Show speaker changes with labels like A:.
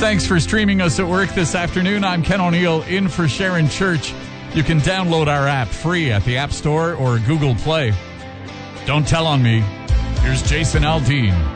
A: Thanks for streaming us at work this afternoon. I'm Ken O'Neill in for Sharon Church. You can download our app free at the App Store or Google Play. Don't tell on me. Here's Jason Aldean.